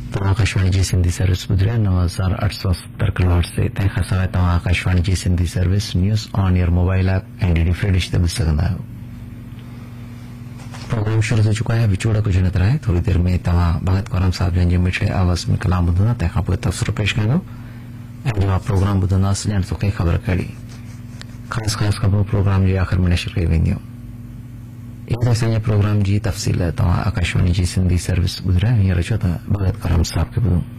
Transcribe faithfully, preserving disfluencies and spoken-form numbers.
तो आकाशवाणी जी सिंधी सर्विस ॿुधरिया नव हज़ार अठ सौ सत्तर किलोहर्ट्ज़ ते तंहिंखां सवाइ तव्हां आकाशवाणी जी Sindhi service news on your mobile app ऐं डी डी फ्री डिश ते ॿुधी सघंदा आहियो। प्रोग्राम शुरू थी चुका है। विचोड़ कुछ न तरह थोड़ी देर में तव्हां भगत कौरम साहब जन जे मिठे आवाज़ में कलाम ॿुधंदा, तंहिंखां पोइ तबसरो पेश कंदो ऐं जवाब प्रोग्राम ॿुधंदासीं ॼण तोखे ख़बर कहिड़ी ख़ासि ख़ासि ख़बरूं प्रोग्राम जे आख़िर में नशर कई वेंदियूं। इन असांजे प्रोग्राम जी तफ़सील तव्हां आकाशवाणी जी सिंधी सर्विस ॿुधरिया हींअर अचो त भगत कौरम साहब खे ॿुधूं।